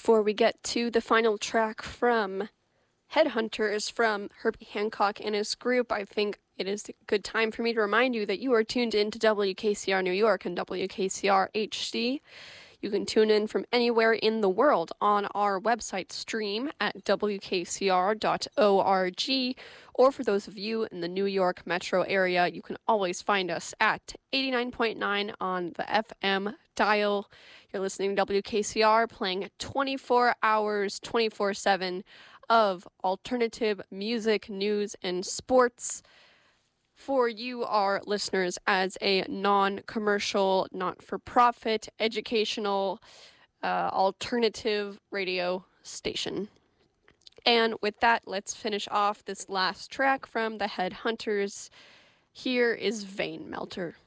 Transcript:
before we get to the final track from Headhunters from Herbie Hancock and his group, I think it is a good time for me to remind you that you are tuned in to WKCR New York and WKCR HD. You can tune in from anywhere in the world on our website stream at wkcr.org, or for those of you in the New York metro area, you can always find us at 89.9 on the FM dial. You're listening to WKCR, playing 24 hours, 24/7 of alternative music, news, and sports for you, our listeners, as a non-commercial, not-for-profit, educational, alternative radio station. And with that, let's finish off this last track from the Headhunters. Here is Vein Melter.